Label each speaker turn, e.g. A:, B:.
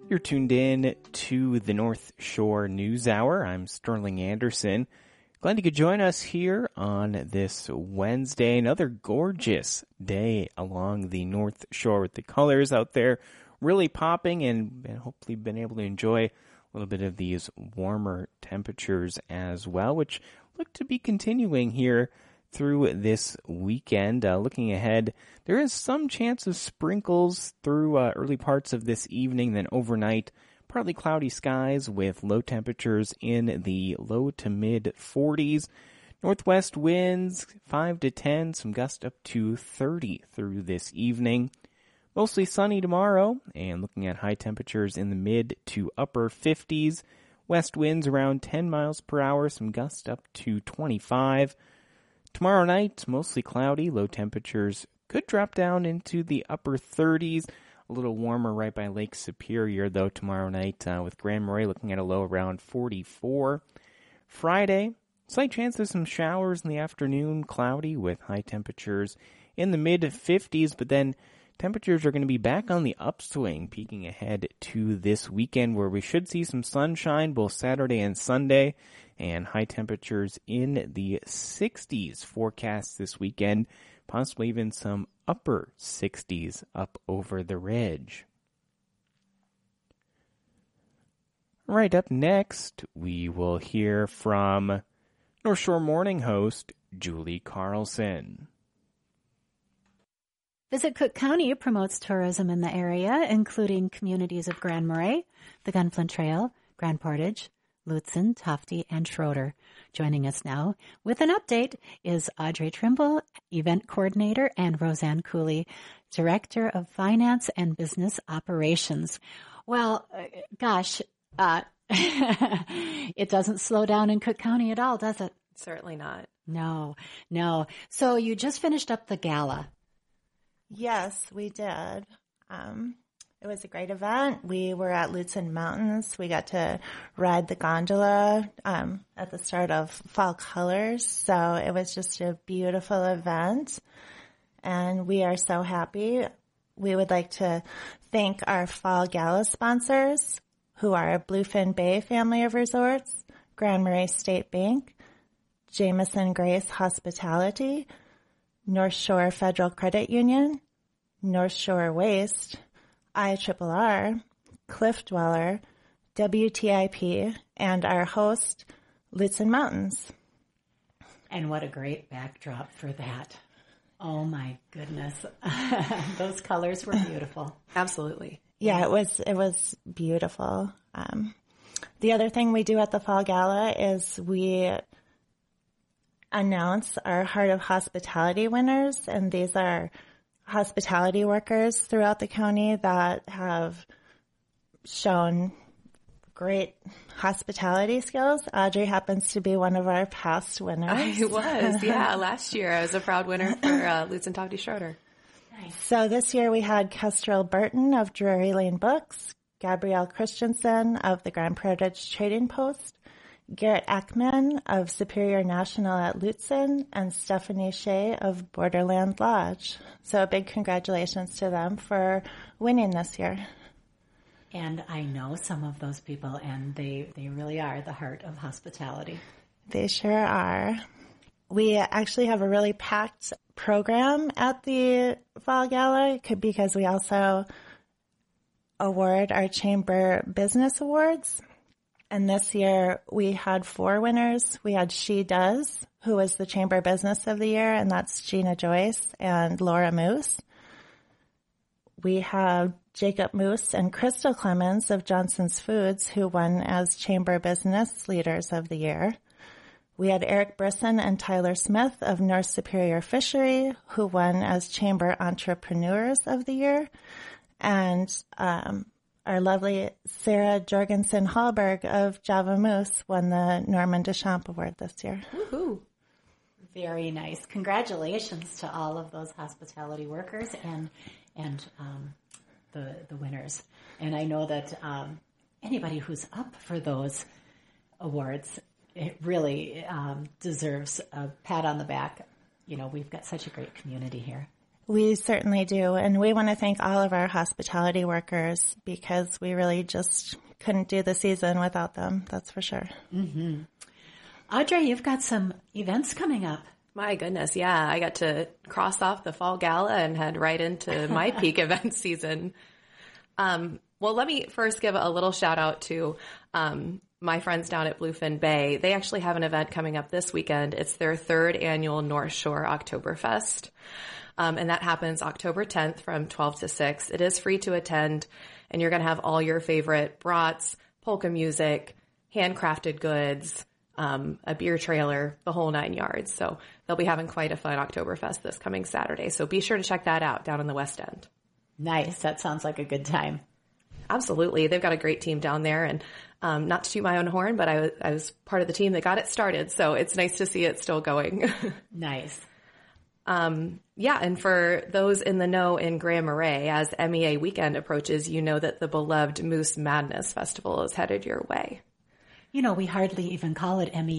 A: You're tuned in to the North Shore News Hour. I'm Sterling Anderson. Glad you could join us here on this Wednesday. Another gorgeous day along the North Shore with the colors out there really popping, and hopefully been able to enjoy a little bit of these warmer temperatures as well, which look to be continuing here through this weekend. Looking ahead, there is some chance of sprinkles through early parts of this evening, then overnight, partly cloudy skies with low temperatures in the low to mid 40s. Northwest winds 5 to 10, some gusts up to 30 through this evening. Mostly sunny tomorrow, and looking at high temperatures in the mid to upper 50s. West winds around 10 miles per hour, some gusts up to 25. Tomorrow night, mostly cloudy, low temperatures could drop down into the upper 30s. A little warmer right by Lake Superior, though, tomorrow night with Grand Marais looking at a low around 44. Friday, slight chance of some showers in the afternoon, cloudy with high temperatures in the mid-50s, but then temperatures are going to be back on the upswing, peaking ahead to this weekend where we should see some sunshine both Saturday and Sunday, and high temperatures in the 60s forecast this weekend, possibly even some upper 60s up over the ridge. Right up next, we will hear from North Shore Morning host Julie Carlson.
B: Visit Cook County promotes tourism in the area, including communities of Grand Marais, the Gunflint Trail, Grand Portage, Lutsen, Tofte, and Schroeder. Joining us now with an update is Audrey Trimble, Event Coordinator, and Roseanne Cooley, Director of Finance and Business Operations. Well, gosh, it doesn't slow down in Cook County at all, does it?
C: Certainly not.
B: No. So you just finished up the gala.
D: Yes, we did. It was a great event. We were at Lutsen Mountains. We got to ride the gondola at the start of Fall Colors. So it was just a beautiful event. And we are so happy. We would like to thank our Fall Gala sponsors, who are Bluefin Bay Family of Resorts, Grand Marais State Bank, Jameson Grace Hospitality, North Shore Federal Credit Union, North Shore Waste, IRRR, Cliff Dweller, WTIP, and our host, Lutsen Mountains.
B: And what a great backdrop for that. Oh my goodness. Those colors were beautiful.
C: Absolutely.
D: Yeah, it was beautiful. The other thing we do at the Fall Gala is we announce our Heart of Hospitality winners, and these are hospitality workers throughout the county that have shown great hospitality skills. Audrey happens to be one of our past winners.
C: I was, yeah. Last year I was a proud winner for Lutsen Tofte Schroeder.
D: Nice. So this year we had Kestrel Burton of Drury Lane Books, Gabrielle Christensen of the Grand Portage Trading Post, Garrett Ackman of Superior National at Lutsen, and Stephanie Shea of Borderland Lodge. So a big congratulations to them for winning this year.
B: And I know some of those people, and they really are the heart of hospitality.
D: They sure are. We actually have a really packed program at the Fall Gala because we also award our Chamber Business Awards. And this year we had 4 winners. We had She Does, who was the Chamber Business of the Year, and that's Gina Joyce and Laura Moose. We have Jacob Moose and Crystal Clemens of Johnson's Foods, who won as Chamber Business Leaders of the Year. We had Eric Brisson and Tyler Smith of North Superior Fishery, who won as Chamber Entrepreneurs of the Year. And our lovely Sarah Jorgensen Hallberg of Java Moose won the Norman Deschamps Award this year.
B: Woohoo! Very nice. Congratulations to all of those hospitality workers and the winners. And I know that anybody who's up for those awards, it really deserves a pat on the back. You know, we've got such a great community here.
D: We certainly do. And we want to thank all of our hospitality workers because we really just couldn't do the season without them. That's for sure.
B: Mm-hmm. Audrey, you've got some events coming up.
C: My goodness, yeah. I got to cross off the fall gala and head right into my peak event season. Well, let me first give a little shout out to my friends down at Bluefin Bay. They actually have an event coming up this weekend. It's their 3rd annual North Shore Oktoberfest. And that happens October 10th from 12 to 6. It is free to attend, and you're going to have all your favorite brats, polka music, handcrafted goods, a beer trailer, the whole 9 yards. So they'll be having quite a fun Oktoberfest this coming Saturday. So be sure to check that out down in the West End.
B: Nice. That sounds like a good time.
C: Absolutely. They've got a great team down there, and not to toot my own horn, but I was part of the team that got it started. So it's nice to see it still going.
B: Nice.
C: Yeah, and for those in the know in Grand Marais, as MEA weekend approaches, you know that the beloved Moose Madness Festival is headed your way.
B: You know, we hardly even call it MEA